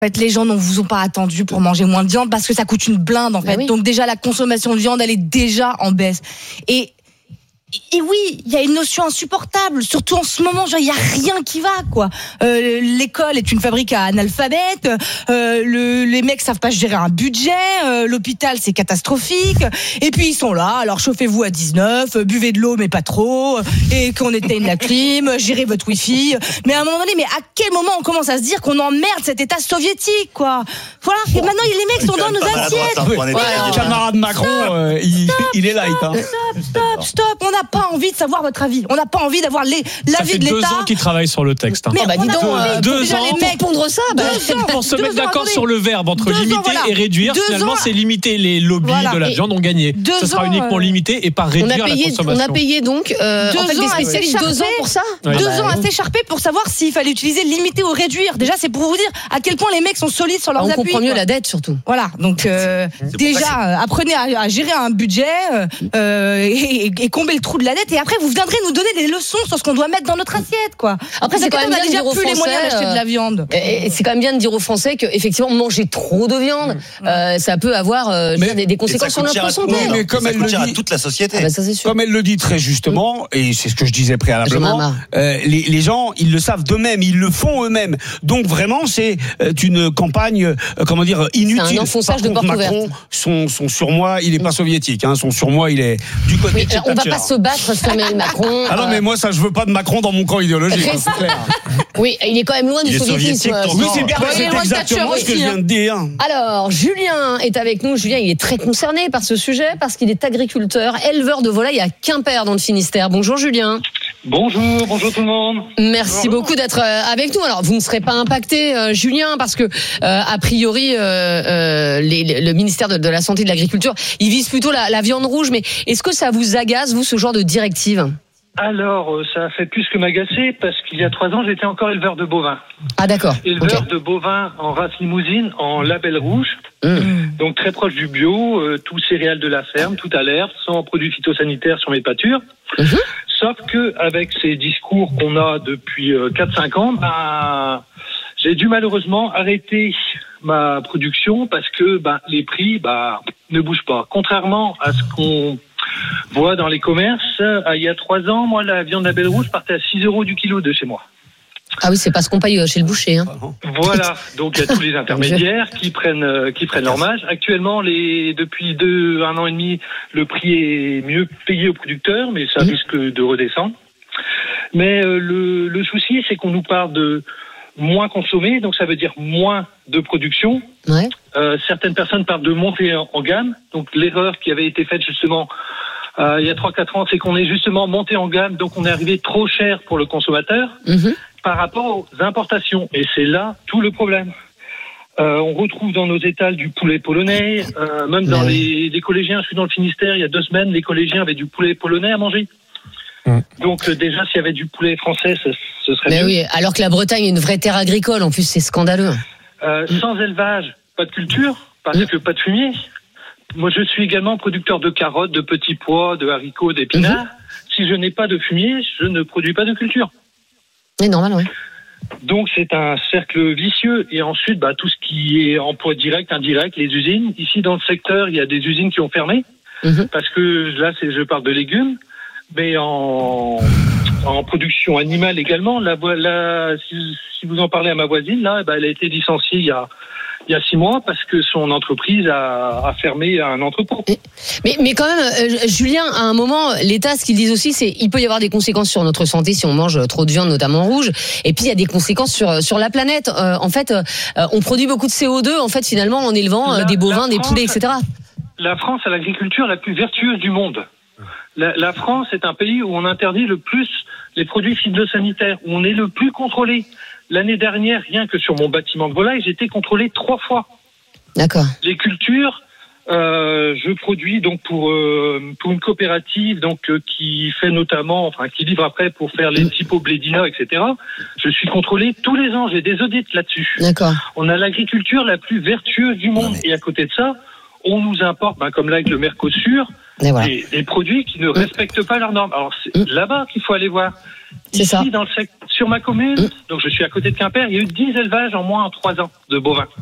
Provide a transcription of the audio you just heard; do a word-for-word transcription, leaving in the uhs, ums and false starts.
En fait, les gens ne vous ont pas attendu pour manger moins de viande parce que ça coûte une blinde, en fait. Oui. Donc déjà, la consommation de viande, elle est déjà en baisse. Et Et oui, il y a une notion insupportable, surtout en ce moment, genre il y a rien qui va quoi. Euh, l'école est une fabrique à analphabètes, euh, le, les mecs savent pas gérer un budget, euh, l'hôpital c'est catastrophique. Et puis ils sont là, alors chauffez-vous à dix-neuf, euh, buvez de l'eau mais pas trop, euh, et qu'on éteigne la clim, gérez votre wifi. Mais à un moment donné, mais à quel moment on commence à se dire qu'on emmerde cet État soviétique quoi. Voilà. Et maintenant les mecs sont dans nos assiettes. Le camarade Macron, euh, il, il est light. Hein. Stop, stop, stop. On n'a pas envie de savoir votre avis. On n'a pas envie d'avoir les, l'avis de l'État. Ça fait deux ans qu'ils travaillent sur le texte. Hein. Mais oh bah dis donc, euh, deux déjà ans les mecs pour pondre ça, bah, ans, pour se mettre ans, d'accord attendez. sur le verbe entre Deux limiter ans, voilà. et réduire. Deux Finalement, ans. c'est limiter les lobbies Voilà. de la Et viande ont gagné. deux Ce sera ans, uniquement euh, limité et pas on réduire a payé, la consommation. on a payé donc euh, Deux en fait, ans des à spécialistes s'écharper. deux ans pour ça. Ouais. Deux Ah bah, ans à s'écharper pour savoir s'il fallait utiliser limiter ou réduire. Déjà, c'est pour vous dire à quel point les mecs sont solides sur leurs on appuis. comprend mieux quoi. la dette surtout. Voilà, donc euh, déjà euh, apprenez à, à gérer un budget euh, et, et combler le trou de la dette et après vous viendrez nous donner des leçons sur ce qu'on doit mettre dans notre assiette quoi. Après, c'est quand même on a bien de déjà dire aux plus les Français, moyens d'acheter de la viande. Et c'est quand même bien de dire aux Français que effectivement manger trop de viande, euh, ça peut avoir euh, Mais- des, des conséquences sur notre santé. Oui, mais comme ça elle coûte le cher à dit- toute la société. Ah bah ça c'est sûr. Comme elle le dit très justement, et c'est ce que je disais J'en ai préalablement, marre. euh, les, les gens, ils le savent d'eux-mêmes, ils le font eux-mêmes. Donc vraiment, c'est euh, une campagne, euh, comment dire, inutile. C'est un enfonçage Par de contre, porte Macron, ouverte. son, son surmoi, il est pas soviétique. Hein, son surmoi, il est du côté Oui, de alors, on va Thatcher. pas se battre sur Emmanuel Macron. Ah non, mais moi, ça, je veux pas de Macron dans mon camp idéologique. hein, c'est clair. Oui, il est quand même loin Il du est soviétisme. soviétique, ton Oui, Non, c'est, mais- bah, Ouais, c'est il est loin de exactement Thatcher ce que je aussi, viens de dire. Alors, Julien est avec nous. Julien, il est très concerné par ce sujet parce qu'il est agriculteur, éleveur de volailles à Quimper dans le Finistère. Bonjour Julien. Bonjour, bonjour tout le monde. Merci beaucoup d'être euh, avec nous. Alors, vous ne serez pas impacté, euh, Julien, parce que euh, a priori, euh, euh, les, les- le ministère de, de la Santé et de l'Agriculture, il vise plutôt la, la viande rouge. Mais est-ce que ça vous agace, vous, ce genre de directive ? Alors, euh, ça a fait plus que m'agacer parce qu'il y a trois ans, j'étais encore éleveur de bovins. Ah d'accord. Éleveur Ok. de bovins en race limousine, en label rouge, Mmh. donc très proche du bio, euh, tout céréales de la ferme, tout à l'herbe, sans produits phytosanitaires sur mes pâtures. Mhm. Sauf que avec ces discours qu'on a depuis euh, quatre cinq ans, ben, j'ai dû malheureusement arrêter ma production parce que ben, les prix ben, ne bougent pas. Contrairement à ce qu'on voit dans les commerces, euh, il y a trois ans, moi, la viande label rouge partait à six euros du kilo de chez moi. Ah oui, c'est pas ce qu'on paye chez le boucher. Hein. Voilà, donc il y a tous les intermédiaires qui prennent euh, qui prennent leur marge. Actuellement, les depuis deux un an et demi, le prix est mieux payé aux producteurs, mais ça Mmh. risque de redescendre. Mais euh, le, le souci, c'est qu'on nous parle de moins consommer, donc ça veut dire moins de production. Ouais. Euh, certaines personnes parlent de monter en, en gamme. Donc l'erreur qui avait été faite justement euh, il y a trois quatre ans, c'est qu'on est justement monté en gamme, donc on est arrivé trop cher pour le consommateur Mhm. par rapport aux importations. Et c'est là tout le problème. Euh, on retrouve dans nos étals du poulet polonais, euh, même dans Ouais. les, les collégiens. Je suis dans le Finistère, il y a deux semaines, les collégiens avaient du poulet polonais à manger. Mm. Donc euh, déjà, s'il y avait du poulet français, ce, ce serait Mais mieux. oui, alors que la Bretagne est une vraie terre agricole. En plus, c'est scandaleux. Euh, sans élevage, pas de culture, parce que pas de fumier. Moi, je suis également producteur de carottes, de petits pois, de haricots, d'épinards. Si je n'ai pas de fumier, je ne produis pas de culture. C'est normal, oui. Donc c'est un cercle vicieux. Et ensuite, bah, tout ce qui est emploi direct, indirect, les usines. Ici, dans le secteur, il y a des usines qui ont fermé. Mhm. Parce que là, c'est, je parle de légumes. Mais en, en production animale également. La, vo- la, si, si vous en parlez à ma voisine, là, bah, elle a été licenciée il y a, il y a six mois parce que son entreprise a, a fermé un entrepôt. Mais, mais quand même, euh, Julien, à un moment, l'État, ce qu'ils disent aussi, c'est il peut y avoir des conséquences sur notre santé si on mange trop de viande, notamment rouge. Et puis, il y a des conséquences sur, sur la planète. Euh, en fait, euh, on produit beaucoup de C O deux, en fait, finalement, en élevant euh, La- des bovins, la des France- poulets, et cetera. La France a l'agriculture la plus vertueuse du monde. La, la France est un pays où on interdit le plus les produits phytosanitaires, où on est le plus contrôlé. L'année dernière, rien que sur mon bâtiment de volaille, j'ai été contrôlé trois fois. D'accord. Les cultures, euh, je produis donc pour euh, pour une coopérative donc euh, qui fait notamment, enfin qui livre après pour faire les typos Blédina, et cetera. Je suis contrôlé tous les ans. J'ai des audits là-dessus. D'accord. On a l'agriculture la plus vertueuse du monde. Et à côté de ça, on nous importe, ben, comme là avec le Mercosur, Voilà. des, des produits qui ne respectent pas leurs normes. Alors c'est mmh. là-bas qu'il faut aller voir. C'est Ici, ça. dans le sec- sur ma commune, mmh. donc je suis à côté de Quimper, il y a eu dix élevages en moins en trois ans de bovins.